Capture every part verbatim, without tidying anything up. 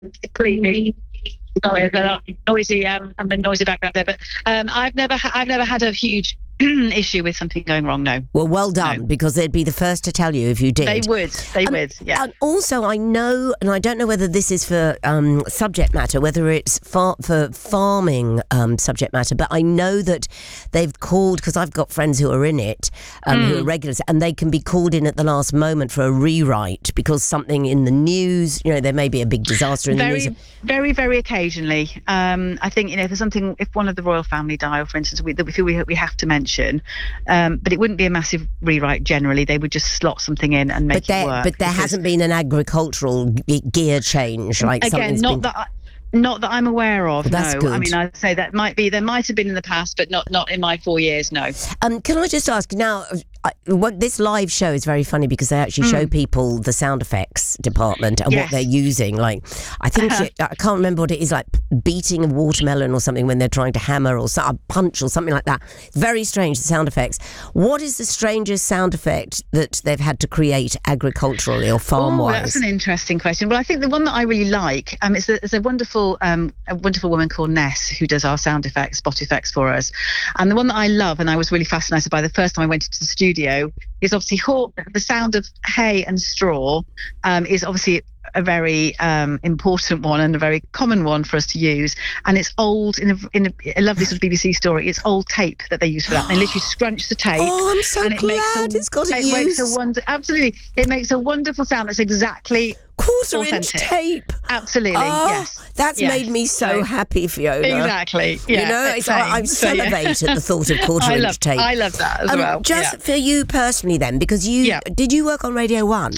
completely. Sorry, there's a noisy, um, I'm a noisy background there, but um, I've never, ha- I've never had a huge issue with something going wrong. No. Well, well done, No. because they'd be the first to tell you if you did. They would. They Um, would. Yeah. And also, I know, and I don't know whether this is for um, subject matter, whether it's far, for farming um, subject matter, but I know that they've called, because I've got friends who are in it, um, Mm. who are regulars, and they can be called in at the last moment for a rewrite because something in the news, you know, there may be a big disaster in very, the news. very, very occasionally. Um, I think, you know, if there's something, if one of the royal family die, or for instance, we, that we feel we, we have to mention, um, but it wouldn't be a massive rewrite generally. They would just slot something in and make But there, it work. but there because- hasn't been an agricultural ge- gear change, like Again, something's not been... that I, not that I'm aware of. Well, that's no, good. I mean, I'd say that might be there might have been in the past, but not not in my four years. No. Um, can I just ask now? I, what this live show is very funny because they actually show people the sound effects department and what Yes. they're using. Like, I think she, I can't remember what it is, like beating a watermelon or something when they're trying to hammer or so, a punch or something like that. Very strange, the sound effects. What is the strangest sound effect that they've had to create agriculturally or farm Oh, wise? that's an interesting question. Well, I think the one that I really like, um, it's a, it's a wonderful, um, a wonderful woman called Ness who does our sound effects, spot effects for us. And the one that I love, and I was really fascinated by the first time I went into the studio, is obviously haw- the sound of hay and straw um, is obviously a very um, important one and a very common one for us to use. And it's old, in a, in a, a lovely sort of B B C story, it's old tape that they use for that. They literally scrunch the tape. Oh, I'm so and it makes glad a, it's got a it makes use. a wonder, absolutely, it makes a wonderful sound that's exactly Quarter inch authentic. tape. Absolutely, Oh, yes. that's Yes. made me so So- happy, Fiona. Exactly. Yeah, you know, it's, same. I, I So, yeah. salivate at the thought of quarter I inch love, tape. I love that as Um, well. just yeah. for you personally, then, because you Yeah. did you work on Radio One?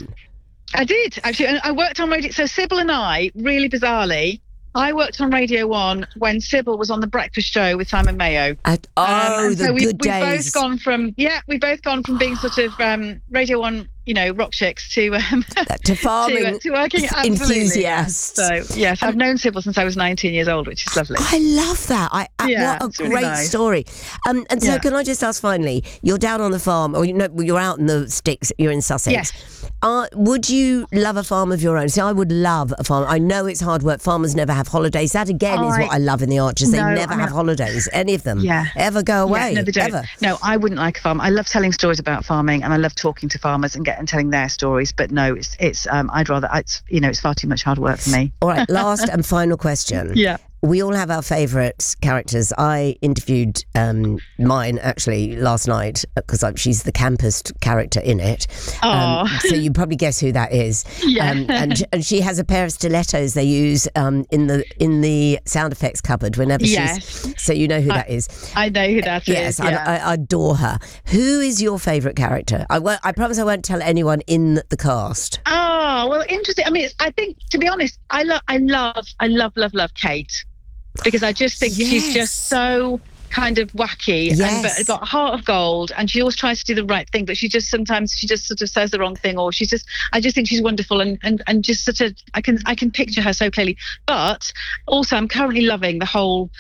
I did actually. and I worked on radio. So Sybil and I, really bizarrely, I worked on Radio One when Sybil was on the Breakfast Show with Simon Mayo. At, oh, Um, and the so we, good we've days. both gone from yeah, we've both gone from being sort of um, Radio One, you know, rock chicks to um, to farming to, uh, to working absolutely. enthusiasts. So yes, I've known Sybil since I was nineteen years old, which is lovely. I love that. I, I Yeah, what a it's really great nice. story. Um, and so, Yeah. can I just ask finally? You're down on the farm, or you know, you're out in the sticks. You're in Sussex. Yes. Uh, would you love a farm of your own? See, I would love a farm. I know it's hard work. Farmers never have holidays. That again is I- what I love in the Archers. They No, never I have know. holidays. Any of them. Yeah. Ever go away? Yeah, no, they don't. Ever. No, I wouldn't like a farm. I love telling stories about farming, and I love talking to farmers and getting telling their stories. But no, it's it's. Um, I'd rather. It's you know, it's far too much hard work for me. All right. Last and final question. Yeah. We all have our favourite characters. I interviewed um, mine actually last night because she's the campest character in it. Um, Aw. so you probably guess who that is. Yeah. Um, and, and she has a pair of stilettos they use um, in the in the sound effects cupboard whenever Yes. she's. So you know who I- that is. I know who that is. Yes, I, yeah. I, I adore her. Who is your favourite character? I, won't, I promise I won't tell anyone in the cast. Oh well, interesting. I mean, it's, I think to be honest, I love, I love, I love, love, love Kate because I just think she's Yes. just so kind of wacky and Yes. but got a heart of gold, and she always tries to do the right thing, but she just sometimes she just sort of says the wrong thing, or she's just I just think she's wonderful and and and just such a I can I can picture her so clearly. But also, I'm currently loving the whole